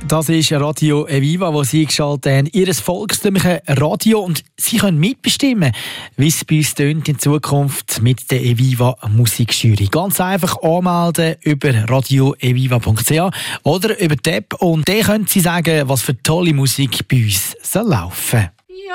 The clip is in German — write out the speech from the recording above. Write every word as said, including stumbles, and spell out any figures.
Das ist Radio Eviva, wo Sie geschaltet haben. Ihr volkstümliches Radio und Sie können mitbestimmen, wie es bei uns tönt in Zukunft mit der Eviva Musikjury. Ganz einfach anmelden über radio eviva punkt c h oder über die App und dann können Sie sagen, was für tolle Musik bei uns soll laufen.